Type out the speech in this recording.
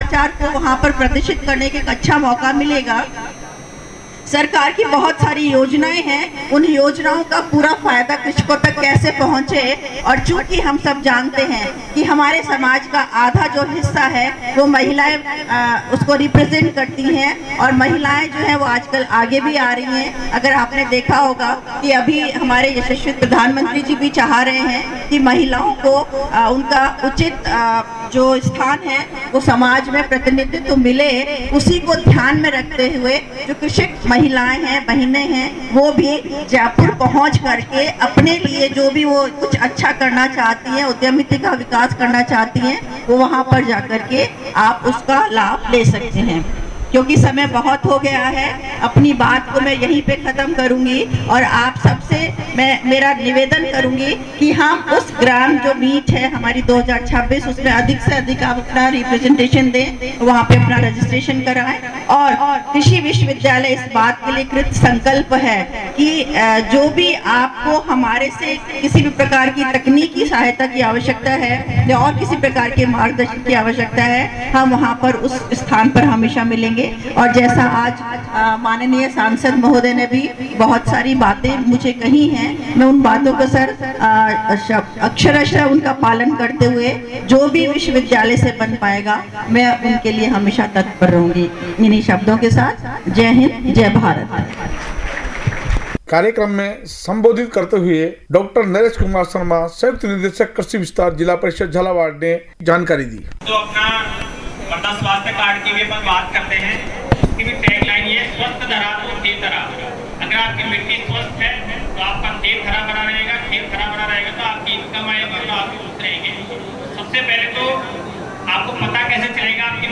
नवाचार को वहाँ पर प्रदर्शित करने का एक अच्छा मौका मिलेगा। सरकार की बहुत सारी योजनाएं हैं, उन योजनाओं का पूरा फायदा कृषकों तक कैसे पहुंचे। और चूंकि हम सब जानते हैं कि हमारे समाज का आधा जो हिस्सा है वो महिलाएं उसको रिप्रेजेंट करती हैं, और महिलाएं जो है वो आजकल आगे भी आ रही हैं। अगर आपने देखा होगा कि अभी हमारे यशस्वी प्रधानमंत्री जी भी चाह रहे हैं कि महिलाओं को उनका उचित जो स्थान है वो समाज में प्रतिनिधित्व मिले, उसी को ध्यान में रखते हुए जो कृषक महिलाएं हैं, बहनें हैं, वो भी जयपुर पहुंच करके अपने लिए जो भी वो कुछ अच्छा करना चाहती हैं, उद्यमिता का विकास करना चाहती हैं, वो वहां पर जाकर के आप उसका लाभ ले सकते हैं। क्योंकि समय बहुत हो गया है, अपनी बात को मैं यहीं पे ख़त्म करूंगी और आप सबसे मैं मेरा निवेदन करूंगी कि हम उस ग्राम जो मीट है हमारी 2026 उसमें अधिक से अधिक आप अपना रिप्रेजेंटेशन दें, वहाँ पे अपना रजिस्ट्रेशन कराएं। और कृषि विश्वविद्यालय इस बात के लिए कृत संकल्प है कि जो भी आपको हमारे से किसी भी प्रकार की तकनीकी सहायता की आवश्यकता है या और किसी प्रकार के मार्गदर्शन की आवश्यकता है, हम वहाँ पर उस स्थान पर हमेशा मिलेंगे। और जैसा आज माननीय सांसद महोदय ने भी बहुत सारी बातें मुझे कही हैं, मैं उन बातों को सर अक्षरशः उनका पालन करते हुए जो भी विश्वविद्यालय से बन पाएगा मैं उनके लिए हमेशा तत्पर रहूंगी। इन्हीं शब्दों के साथ जय हिंद, जय भारत। कार्यक्रम में संबोधित करते हुए डॉक्टर नरेश कुमार शर्मा, संयुक्त निदेशक कृषि विस्तार, जिला परिषद झालावाड़ ने जानकारी दी। तो अपना मृदा स्वास्थ्य कार्ड की भी अपन बात करते हैं, उसकी भी टैगलाइन ये स्वस्थ धरा तो खेत हरा। अगर आपकी मिट्टी स्वस्थ है तो आपका खेत हरा भरा रहेगा, खेत हरा भरा रहेगा तो आपकी इनकम आएगी और आप खुश रहेंगे। सबसे पहले तो आपको पता कैसे चलेगा आपकी